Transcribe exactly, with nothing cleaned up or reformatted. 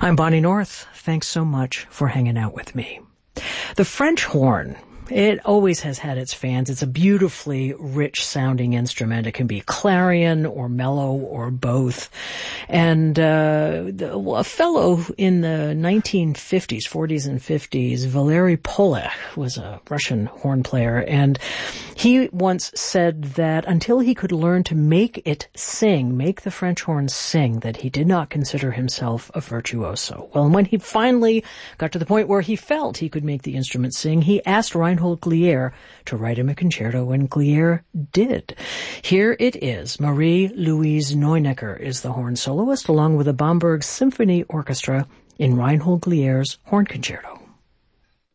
I'm Bonnie North. Thanks so much for hanging out with me. The French horn. It always has had its fans. It's a beautifully rich-sounding instrument. It can be clarion or mellow or both. And uh, the, a fellow in the nineteen fifties, forties and fifties, Valery Polekh, was a Russian horn player, and he once said that until he could learn to make it sing, make the French horn sing, that he did not consider himself a virtuoso. Well, and when he finally got to the point where he felt he could make the instrument sing, he asked Reinhold Glier to write him a concerto, and Glier did. Here it is. Marie-Louise Neunecker is the horn soloist, along with the Bamberg Symphony Orchestra in Reinhold Glier's Horn Concerto.